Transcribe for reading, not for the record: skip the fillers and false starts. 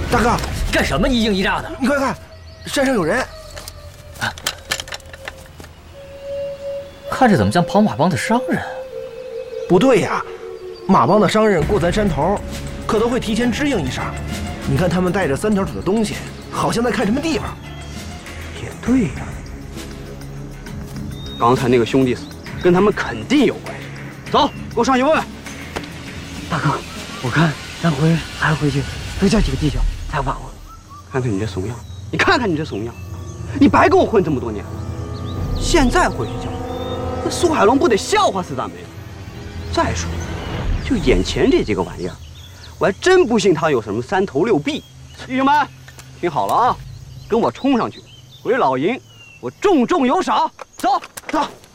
大哥， 干什么一惊一乍的？ 你快看，山上有人。 看着怎么像跑马帮的商人？ 不对呀，马帮的商人过咱山头，可都会提前支应一声。你看他们带着3条腿的东西，好像在看什么地方。 也对呀，刚才那个兄弟死，跟他们肯定有关系。走，给我上去问问。 大哥，我看咱还是回去多叫几个弟兄才有把握。 看看你这怂样，你看看你这怂样，你白跟我混这么多年了，现在回去叫，那苏海龙不得笑话死咱们呀？再说，就眼前这几个玩意儿，我还真不信他有什么3头6臂。弟兄们，听好了啊，跟我冲上去，回老营，我重重有赏。走，走。